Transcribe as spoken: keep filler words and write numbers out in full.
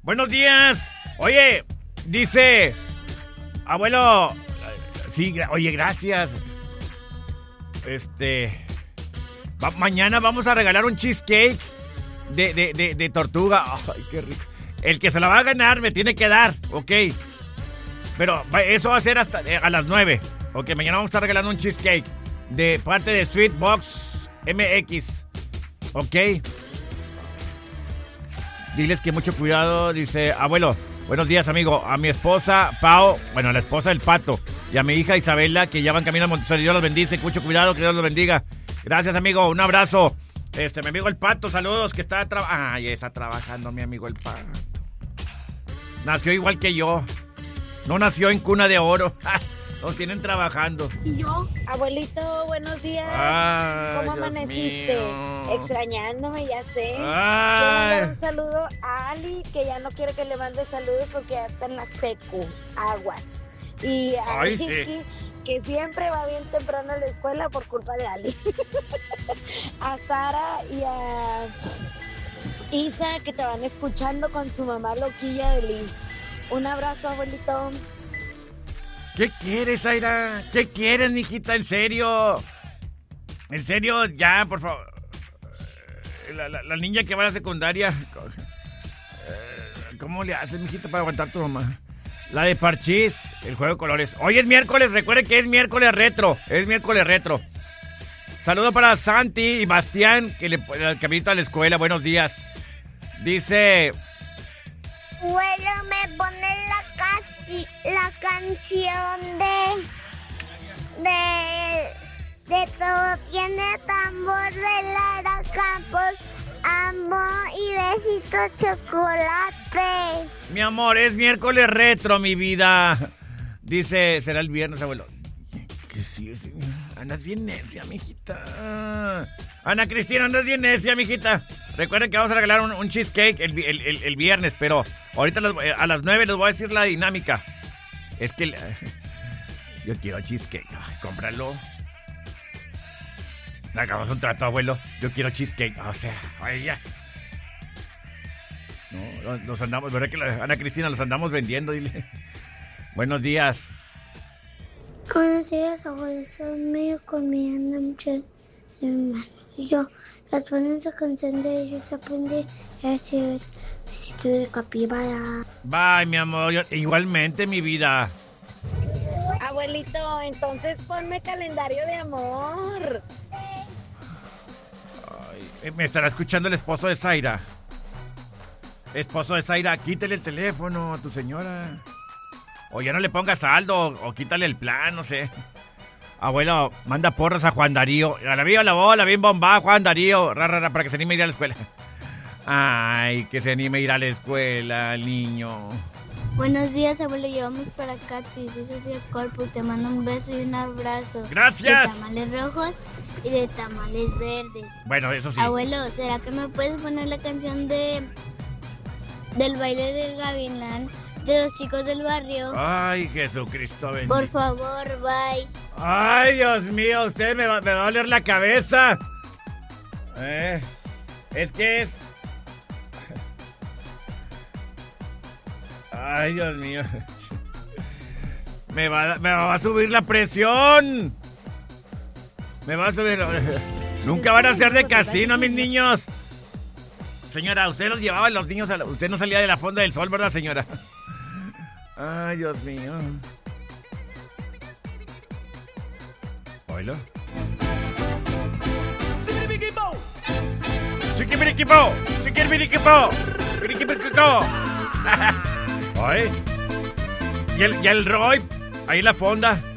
Buenos días. Oye, dice... Abuelo... Sí, oye, gracias. Este... Va, mañana vamos a regalar un cheesecake de, de, de, de tortuga. Ay, qué rico. El que se la va a ganar me tiene que dar, ok. Pero eso va a ser hasta eh, a las nueve. Ok, mañana vamos a estar regalando un cheesecake de parte de Street Box M X. Ok. Diles que mucho cuidado. Dice, abuelo, buenos días, amigo. A mi esposa, Pao, bueno, a la esposa del Pato. Y a mi hija Isabela, que ya van camino a Montessori. Dios los bendice, mucho cuidado, que Dios los bendiga. Gracias, amigo, un abrazo. Este, mi amigo el Pato, saludos, que está trabajando. Ay, está trabajando mi amigo el Pato. Nació igual que yo. No nació en cuna de oro. Nos tienen trabajando. ¿Y yo? Abuelito, buenos días. Ay, ¿cómo Dios amaneciste? mío. Extrañándome, ya sé. Ay. Quiero mandar un saludo a Ali, que ya no quiere que le mande saludos porque ya está en la secu. Aguas. Y a Ay, Ricky, sí. que siempre va bien temprano a la escuela por culpa de Ali. A Sara y a Isa, que te van escuchando con su mamá loquilla de Liz. Un abrazo, abuelito. ¿Qué quieres, Aira? ¿Qué quieres, mijita? ¿En serio? ¿En serio? Ya, por favor. La, la, la niña que va a la secundaria. ¿Cómo le haces, mijita, para aguantar tu mamá? La de Parchís, el juego de colores. Hoy es miércoles, recuerden que es miércoles retro. Es miércoles retro. Saludo para Santi y Bastián, que le el caminito a la escuela. Buenos días. Dice... Abuelo, me pone la, casi, la canción de... De... De todo tiene tambor de Lara Campos. Amor y besito chocolate. Mi amor, es miércoles retro, mi vida. Dice, será el viernes, abuelo. ¿Qué sí, sí? Andas bien necia, mijita. Ana Cristina, andas bien necia, mijita. Recuerden que vamos a regalar un, un cheesecake el, el, el, el viernes, pero ahorita los, a las nueve les voy a decir la dinámica. Es que... Yo quiero cheesecake. Ay, cómpralo. Hagamos un trato, abuelo. Yo quiero cheesecake. O sea, ay, ya. No, los andamos, ¿verdad que la, Ana Cristina, los andamos vendiendo? Dile. Buenos días. Buenos días, abuelo. Soy medio comiendo mucho de mi mano. Y yo, las ponen esa canción de ellos, aprendí a decir besito de capibara. Bye, mi amor. Yo, igualmente, mi vida. Abuelito, entonces ponme calendario de amor. Ay, me estará escuchando el esposo de Zaira. Esposo de Zaira, quítale el teléfono a tu señora. O ya no le pongas saldo, o, o quítale el plan, no sé. Abuelo, manda porras a Juan Darío. A la viva la bola, bien bomba, Juan Darío. Ra, ra, ra, para que se anime a ir a la escuela. Ay, que se anime a ir a la escuela, el niño. Buenos días, abuelo. Llevamos para acá. Sí, soy Sofía Corpus. Te mando un beso y un abrazo. Gracias. De tamales rojos y de tamales verdes. Bueno, eso sí. Abuelo, ¿será que me puedes poner la canción de del baile del gavilán de los chicos del barrio? Ay, Jesucristo bendito. Por favor, bye. Ay, Dios mío, usted me va, me va a doler la cabeza. Eh, es que es... Ay, Dios mío. Me va, me va a subir la presión. Me va a subir... Nunca van a ser de casino, mis niños. Señora, usted los llevaba los niños a la... Usted no salía de la Fonda del Sol, ¿verdad, señora? Ay, Dios mío. ¿Oílo? ¡Chiquibiriquipo! ¡Chiquibiriquipo! ¡Chiquibiriquipo! ¡Chiquibiriquipo! Ay. Y el, y el Roy, ahí en la fonda.